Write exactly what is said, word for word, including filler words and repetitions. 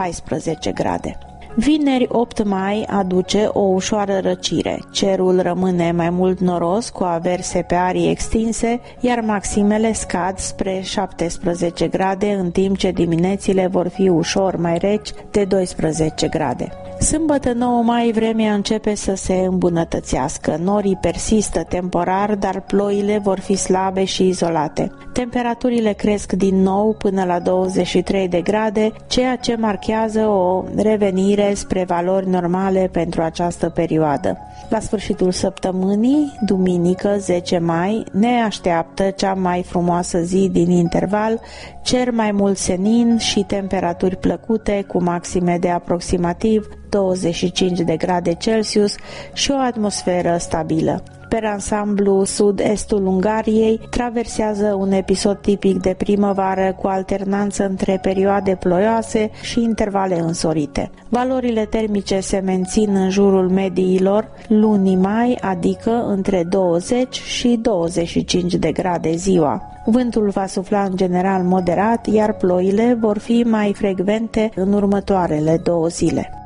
paisprezece grade. Vineri opt mai aduce o ușoară răcire. Cerul rămâne mai mult noros cu averse pe arii extinse, iar maximele scad spre șaptesprezece grade, în timp ce diminețile vor fi ușor mai reci de doisprezece grade. Sâmbătă nouă mai vremea începe să se îmbunătățească. Norii persistă temporar, dar ploile vor fi slabe și izolate. Temperaturile cresc din nou până la douăzeci și trei de grade, ceea ce marchează o revenire spre valori normale pentru această perioadă. La sfârșitul săptămânii, duminică zece mai, ne așteaptă cea mai frumoasă zi din interval, cer mai mult senin și temperaturi plăcute cu maxime de aproximativ douăzeci și cinci de grade Celsius și o atmosferă stabilă. Per ansamblu, sud-estul Ungariei traversează un episod tipic de primăvară cu alternanță între perioade ploioase și intervale însorite. Valorile termice se mențin în jurul mediilor lunii mai, adică între douăzeci și douăzeci și cinci de grade ziua. Vântul va sufla în general moderat, iar ploile vor fi mai frecvente în următoarele două zile.